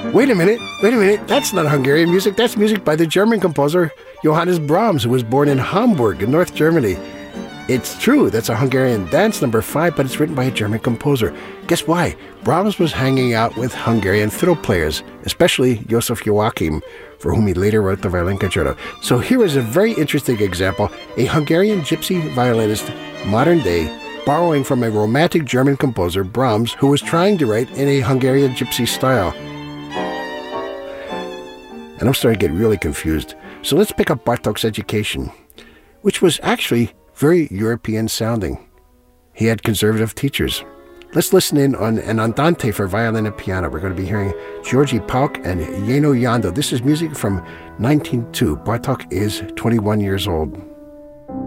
Wait a minute. That's not Hungarian music. That's music by the German composer Johannes Brahms, who was born in Hamburg in North Germany. It's true, that's a Hungarian dance, number 5, but it's written by a German composer. Guess why? Brahms was hanging out with Hungarian fiddle players, especially Joseph Joachim, for whom he later wrote the violin concerto. So here is a very interesting example, a Hungarian gypsy violinist, modern day, borrowing from a romantic German composer, Brahms, who was trying to write in a Hungarian gypsy style. And I'm starting to get really confused. So let's pick up Bartók's education, which was actually very European sounding. He had conservative teachers. Let's listen in on an andante for violin and piano. We're going to be hearing György Pauk and Jenő Jandó. This is music from 1902. Bartók is 21 years old.